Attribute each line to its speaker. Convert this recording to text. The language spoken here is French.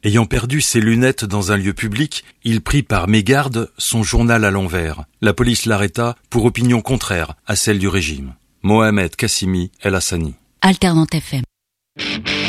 Speaker 1: Ayant perdu ses lunettes dans un lieu public, il prit par mégarde son journal à l'envers. La police l'arrêta pour opinion contraire à celle du régime. Mohamed Kassimi El Hassani.
Speaker 2: Alternante FM.